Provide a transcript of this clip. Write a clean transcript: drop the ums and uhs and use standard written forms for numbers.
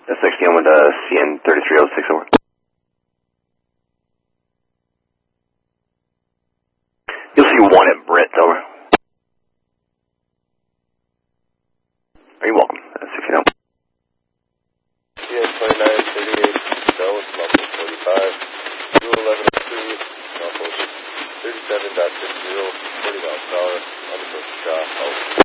That's 16 with CN 3306 over. You'll see one at Britt, over. Are you welcome? 16 out. CN 2938, Dallas, Muffle 45, 21102, Muffle 37.60, 40 miles per hour, undercoast shot, out.